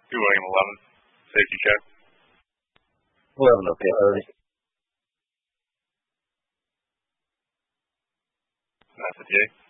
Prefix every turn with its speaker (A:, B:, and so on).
A: William 11, safety check.
B: 11, okay, early.
A: That's a J.